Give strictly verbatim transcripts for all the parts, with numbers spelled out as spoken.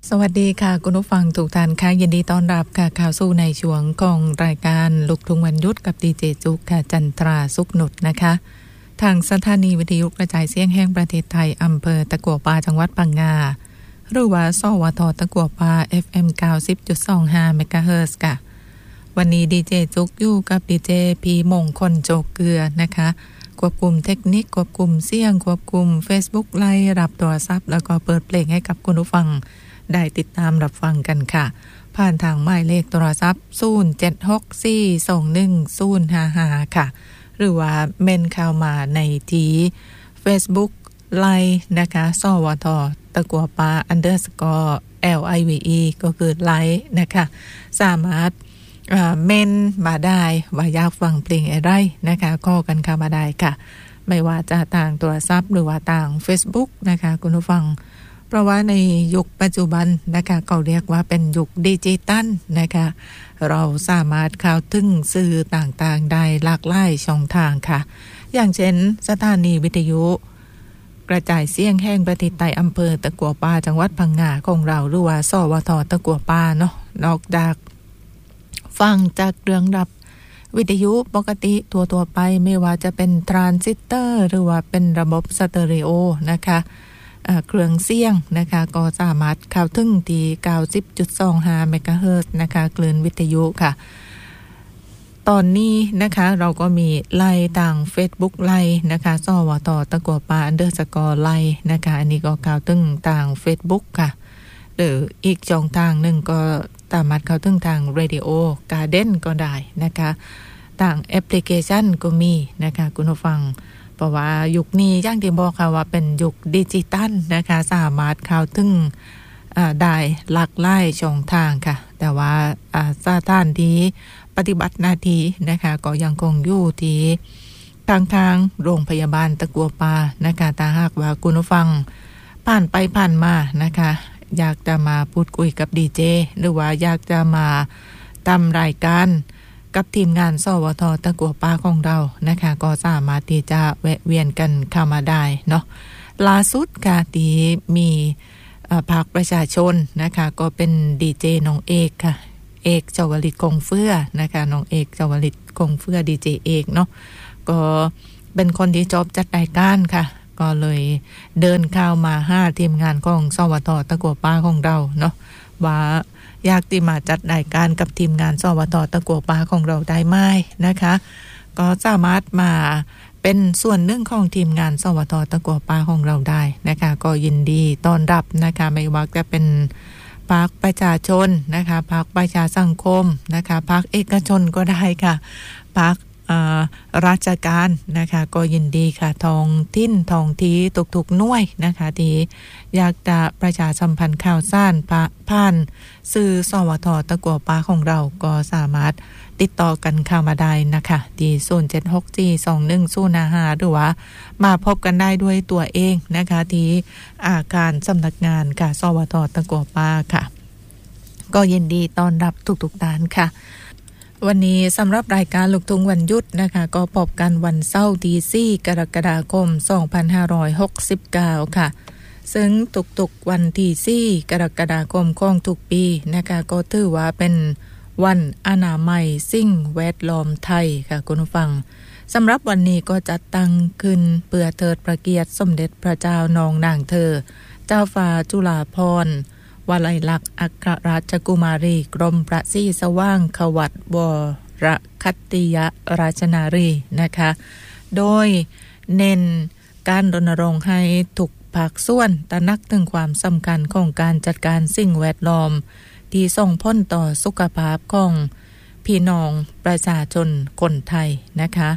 สวัสดีค่ะคุณผู้ฟังทุกท่านค่ะยินดีต้อนรับค่ะข่าวสู่ในช่วงของรายการลูกทุ่งวันหยุดกับดีเจจุกค่ะจันทราสุขนุชนะคะทางสถานีวิทยุกระจายเสียงแห่งประเทศไทยอำเภอตะกัวป่าจังหวัดพังงาหรือว่าสวทตะกัวป่า เอฟ เอ็ม เก้าสิบจุดสองห้า เมกะเฮิรตซ์ค่ะวันนี้ดีเจจุกอยู่กับดีเจพีมงคลโจกเกลือนะคะควบคุมเทคนิคควบคุมเสียงควบคุม Facebook ไลน์รับโทรศัพท์แล้วก็เปิดเพลงให้กับคุณผู้ฟังได้ติดตามรับฟังกันค่ะผ่านทางหมายเลขโทรศัพท์ศูนย์ เจ็ด หก สี่ สอง หนึ่ง ศูนย์ ห้า ห้าค่ะหรือว่าเมนเข้ามาในที่ Facebook ไลน์นะคะสวทตะกัวป่า underscore แอล ไอ วี อี ก็คือไลน์นะคะสามารถเมนมาได้ว่าอยากฟังเพลงอะไรนะคะก็กันเข้ามาได้ค่ะไม่ว่าจะทางโทรศัพท์หรือว่าทาง Facebook นะคะคุณผู้ฟังเพราะว่าในยุคปัจจุบันนะคะเขาเรียกว่าเป็นยุคดิจิตัลนะคะเราสามารถเข้าถึงสื่อต่างๆได้หลากหลายช่องทางค่ะอย่างเช่นสถานีวิทยุกระจายเสียงแห่งประเทศไทยอำเภอตะกัวป่าจังหวัดพังงาของเราหรือว่าสวทตะกัวป่าเนาะนอกจากฟังจากเรื่องรับวิทยุปกติทั่วๆไปไม่ว่าจะเป็นทรานซิสเตอร์หรือว่าเป็นระบบสเตอริโอนะคะเครื่องเสียงนะคะก็สามารถเข้าถึงที่ เก้าสิบจุดสองห้า เมกะเฮิรตซ์นะคะคลื่นวิทยุค่ะตอนนี้นะคะเราก็มีไลน์ทาง Facebook ไลน์นะคะสวทตะกัวป่า underscore ไลน์นะคะอันนี้ก็เข้าถึงทาง Facebook ค่ะหรืออีกช่องทางหนึ่งก็สามารถเข้าถึงทาง Radio Garden ก็ได้นะคะทางแอปพลิเคชันก็มีนะคะคุณผู้ฟังเพราะว่ายุคนี้อย่างที่บอกค่ะว่าเป็นยุคดิจิตัลนะคะสามารถเข้าถึงได้หลากหลายช่องทางค่ะแต่ว่าสถานที่ปฏิบัติหน้าที่นะคะก็ยังคงอยู่ที่ทางทางโรงพยาบาลตะกัวป่านะคะถ้าหากว่าคุณผู้ฟังผ่านไปผ่านมานะคะอยากจะมาพูดคุยกับดีเจหรือว่าอยากจะมาทำรายการกับทีมงานสวทตะกัวป่าของเรานะคะก็สามารถที่จะแวะเวียนกันเข้ามาได้เนาะล่าสุดค่ะที่มีภาคประชาชนนะคะก็เป็นดีเจน้องเอกค่ะเอกเจาวลิตคงเฟื่อนะคะน้องเอกเจาวลิตคงเฟื่อดีเจเอกเนาะก็เป็นคนที่ชอบจัดรายการค่ะก็เลยเดินเข้ามาหาทีมงานของสวทตะกัวป่าของเราเนาะว่าอยากที่มาจัดรายการกับทีมงานสวทตะกัวป่าของเราได้ไหมนะคะก็สามารถมาเป็นส่วนหนึ่งของทีมงานสวทตะกัวป่าของเราได้นะคะก็ยินดีต้อนรับนะคะไม่ว่าจะเป็นภาคประชาชนนะคะภาคประชาสังคมนะคะภาคเอกชนก็ได้ค่ะภาคราชการนะคะก็ยินดีค่ะทองทิ้นทองทีทุกๆหน่วยนะคะที่อยากจะประชาสัมพันธ์ข่าวสารผ่านสื่อสวทตะกัวป่าของเราก็สามารถติดต่อกันเข้ามาได้นะคะที่ศูนย์ เจ็ด หก สี่ สอง หนึ่ง ศูนย์ ห้า ห้าหรือว่ามาพบกันได้ด้วยตัวเองนะคะที่อาคารสำนักงานค่ะสวทตะกัวป่าค่ะก็ยินดีต้อนรับทุกๆท่านค่ะวันนี้สำหรับรายการลูกทุ่งวันหยุดนะคะก็พบกันวันเสาร์ที่สี่กรกฎาคมสองพันห้าร้อยหกสิบเก้าค่ะซึ่งทุกๆวันที่สี่กรกฎาคมของทุกปีนะคะก็ถือว่าเป็นวันอนามัยสิ่งแวดล้อมไทยค่ะคุณผู้ฟังสำหรับวันนี้ก็จัดตั้งขึ้นเพื่อเทิดพระเกียรติสมเด็จพระเจ้านางนางเธอเจ้าฟ้าจุฬาภรณ์วลัยลักษณ์อัครราชกุมารีกรมพระศรีสว่างขวัตวรคัตติยราชนารีนะคะโดยเน้นการรณรงค์ให้ทุกภาคส่วนตระหนักถึงความสำคัญของการจัดการสิ่งแวดล้อมที่ส่งผลต่อสุขภาพของพี่น้องประชาชนคนไทยนะคะ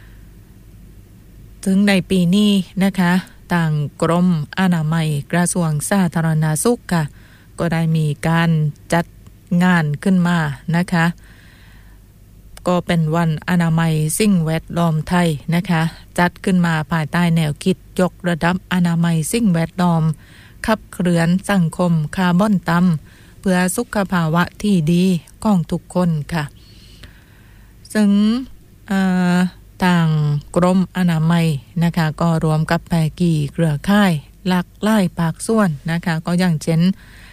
ถึงในปีนี้นะคะทางกรมอนามัยกระทรวงสาธารณสุขค่ะก็ได้มีการจัดงานขึ้นมานะคะก็เป็นวันอนามัยสิ่งแวดล้อมไทยนะคะจัดขึ้นมาภายใต้แนวคิดยกระดับอนามัยสิ่งแวดล้อมขับเคลื่อนสังคมคาร์บอนต่ำเพื่อสุขภาวะที่ดีของทุกคนค่ะซึ่งทางกรมอนามัยนะคะก็รวมกับแพร่กี่เครือข่ายหลากหลายภาคส่วนนะคะก็อย่างเช่น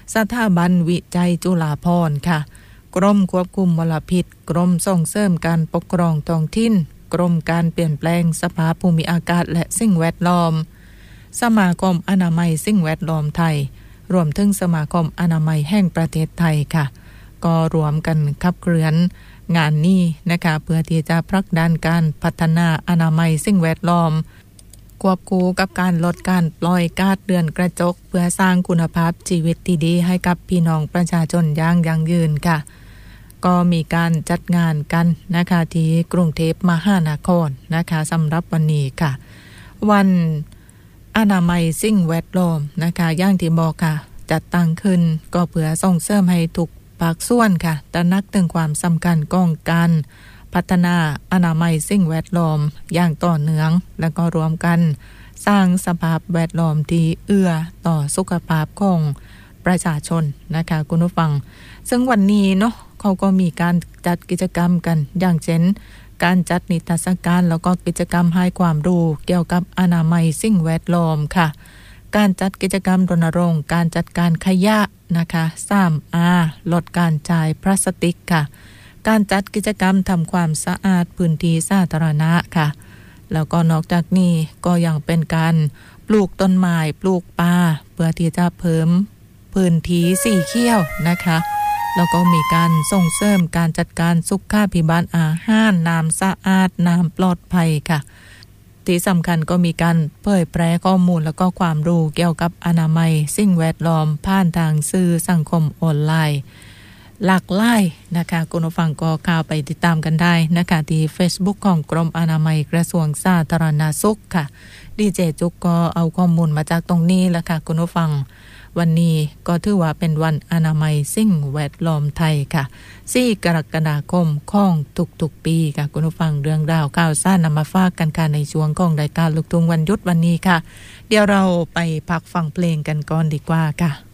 สถาบันวิจัยจุฬาภรณ์ค่ะกรมควบคุมมลพิษกรมส่งเสริมการปกครองท้องถิ่นกรมการเปลี่ยนแปลงสภาพภูมิอากาศและสิ่งแวดล้อมสมาคมอนามัยสิ่งแวดล้อมไทยรวมถึงสมาคมอนามัยแห่งประเทศไทยค่ะก็รวมกันขับเคลื่อนงานนี้นะคะเพื่อที่จะผลักดันการพัฒนาอนามัยสิ่งแวดล้อมควบคู่กับการลดการปล่อยก๊าซเรือนกระจกเพื่อสร้างคุณภาพชีวิตที่ดีให้กับพี่น้องประชาชนอย่างยั่งยืนค่ะก็มีการจัดงานกันนะคะที่กรุงเทพมหานครนะคะสำหรับวันนี้ค่ะวันอนามัยสิ่งแวดล้อมนะคะอย่างที่บอกค่ะจัดตั้งขึ้นก็เพื่อส่งเสริมให้ทุกภาคส่วนค่ะตระหนักถึงความสำคัญของการพัฒนาอนามัยสิ่งแวดล้อมอย่างต่อเนื่องและก็รวมกันสร้างสภาพแวดล้อมที่เอื้อต่อสุขภาพของประชาชนนะคะคุณผู้ฟังซึ่งวันนี้เนาะเขาก็มีการจัดกิจกรรมกันอย่างเช่นการจัดนิทรรศการแล้วก็กิจกรรมให้ความรู้เกี่ยวกับอนามัยสิ่งแวดล้อมค่ะการจัดกิจกรรมรณรงค์การจัดการขยะนะคะ ทรี อาร์ ลดการใช้พลาสติกค่ะการจัดกิจกรรมทำความสะอาดพื้นที่สาธารณะค่ะแล้วก็นอกจากนี้ก็ยังเป็นการปลูกต้นไม้ปลูกป่าเพื่อที่จะเพิ่มพื้นที่สีเขียวนะคะแล้วก็มีการส่งเสริมการจัดการสุขาภิบาลอาหารน้ำสะอาดน้ำปลอดภัยค่ะที่สำคัญก็มีการเผยแพร่ข้อมูลแล้วก็ความรู้เกี่ยวกับอนามัยสิ่งแวดล้อมผ่านทางสื่อสังคมออนไลน์หลากหลายนะคะคุณผู้ฟังก็เข้าไปติดตามกันได้นะคะที่ Facebook ของกรมอนามัยกระทรวงสาธารณสุขค่ะดีเจจุกก็เอาข้อมูลมาจากตรงนี้แล้วค่ะคุณผู้ฟังวันนี้ก็ถือว่าเป็นวันอนามัยสิ่งแวดล้อมไทยค่ะสี่กรกฎาคมของทุกๆปีค่ะคุณผู้ฟังเรื่องราวข่าวสารนำมาฝากกันค่ะในช่วงของรายการลูกทุ่งวันหยุดวันนี้ค่ะเดี๋ยวเราไปพักฟังเพลงกันก่อนดีกว่าค่ะ